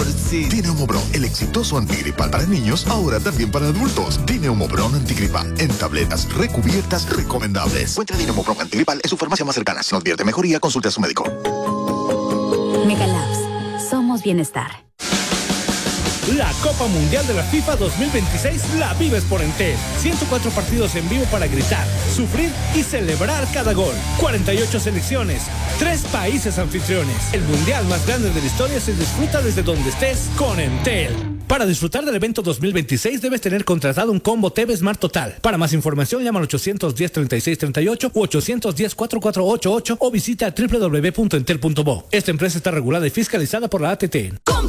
sí. Dineumobron, el exitoso antigripal para niños, ahora también para adultos. Dineumobron antigripal, en tabletas recubiertas recomendables. Encuentre Dineumobron antigripal en su farmacia más cercana. Si no advierte mejoría, consulte a su médico. Megalabs, somos bienestar. La Copa Mundial de la FIFA 2026 la vives por Entel. 104 partidos en vivo para gritar, sufrir y celebrar cada gol. 48 selecciones, 3 países anfitriones. El mundial más grande de la historia se disfruta desde donde estés con Entel. Para disfrutar del evento 2026 debes tener contratado un combo TV Smart Total. Para más información llama al 810-3638 u 810-4488 o visita www.entel.bo. Esta empresa está regulada y fiscalizada por la ATT.